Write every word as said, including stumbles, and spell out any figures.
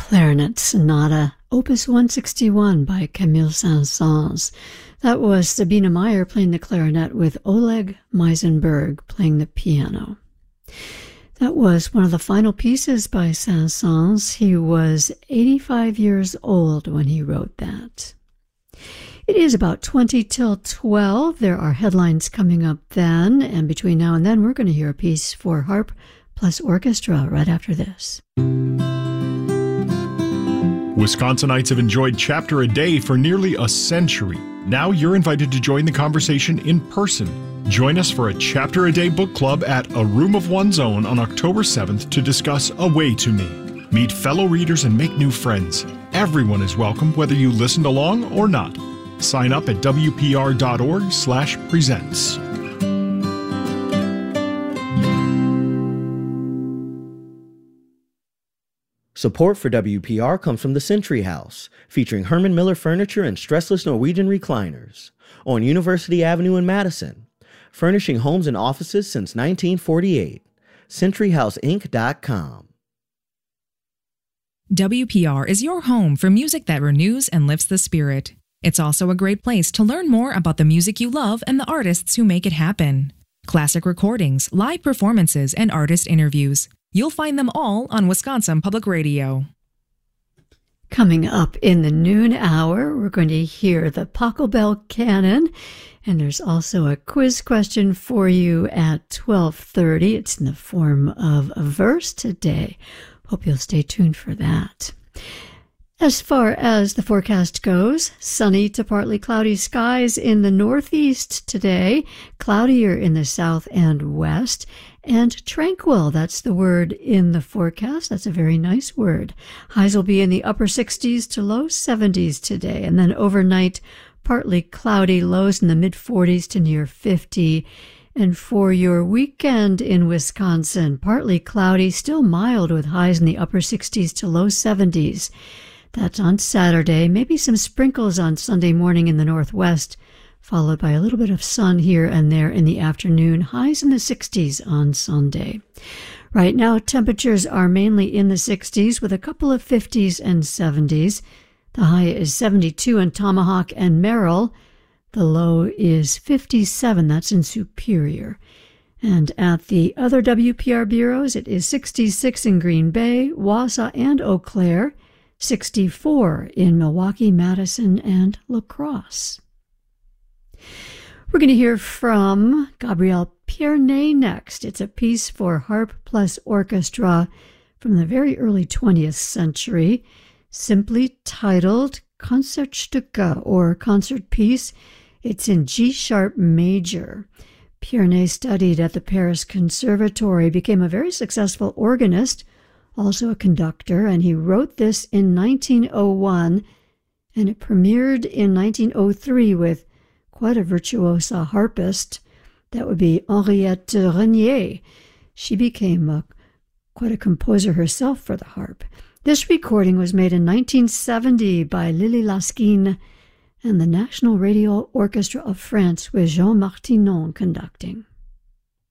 Clarinet Sonata, Opus one sixty-one by Camille Saint-Saëns. That was Sabine Meyer playing the clarinet with Oleg Meisenberg playing the piano. That was one of the final pieces by Saint-Saëns. He was eighty-five years old when he wrote that. It is about twenty till twelve. There are headlines coming up then, and between now and then we're going to hear a piece for harp plus orchestra right after this. Wisconsinites have enjoyed Chapter a Day for nearly a century. Now you're invited to join the conversation in person. Join us for a Chapter a Day book club at A Room of One's Own on October seventh to discuss A Way to Me. Meet fellow readers and make new friends. Everyone is welcome, whether you listened along or not. Sign up at W P R dot org slash presents. Support for W P R comes from the Century House, featuring Herman Miller furniture and stressless Norwegian recliners, on University Avenue in Madison, furnishing homes and offices since nineteen forty-eight. century house inc dot com. W P R is your home for music that renews and lifts the spirit. It's also a great place to learn more about the music you love and the artists who make it happen. Classic recordings, live performances, and artist interviews. You'll find them all on Wisconsin Public Radio. Coming up in the noon hour, we're going to hear the Pachelbel Canon, and there's also a quiz question for you at twelve thirty. It's in the form of a verse today. Hope you'll stay tuned for that. As far as the forecast goes, sunny to partly cloudy skies in the northeast today, cloudier in the south and west, and tranquil, that's the word in the forecast. That's a very nice word. Highs will be in the upper sixties to low seventies today, and then overnight, partly cloudy, lows in the mid-forties to near fifty. And for your weekend in Wisconsin, partly cloudy, still mild with highs in the upper sixties to low seventies. That's on Saturday, maybe some sprinkles on Sunday morning in the northwest, followed by a little bit of sun here and there in the afternoon, highs in the sixties on Sunday. Right now, temperatures are mainly in the sixties with a couple of fifties and seventies. The high is seventy-two in Tomahawk and Merrill. The low is fifty-seven, that's in Superior. And at the other W P R bureaus, it is sixty-six in Green Bay, Wausau, and Eau Claire, sixty-four in Milwaukee, Madison, and La Crosse. We're going to hear from Gabrielle Pierney next. It's a piece for harp plus orchestra from the very early twentieth century, simply titled Concertstücke, or concert piece. It's in G-sharp major. Pierney studied at the Paris Conservatory, became a very successful organist, also a conductor, and he wrote this in nineteen oh one, and it premiered in nineteen oh three with quite a virtuosa harpist. That would be Henriette Renier. She became a, quite a composer herself for the harp. This recording was made in nineteen seventy by Lily Laskin and the National Radio Orchestra of France with Jean Martinon conducting.